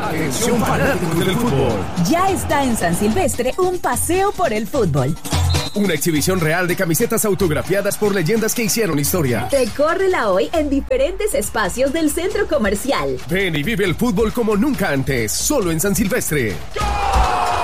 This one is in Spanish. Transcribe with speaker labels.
Speaker 1: Atención fanáticos del fútbol.
Speaker 2: Ya está en San Silvestre un paseo por el fútbol.
Speaker 1: Una exhibición real de camisetas autografiadas por leyendas que hicieron historia.
Speaker 2: Recórrela hoy en diferentes espacios del centro comercial.
Speaker 1: Ven y vive el fútbol como nunca antes, solo en San Silvestre.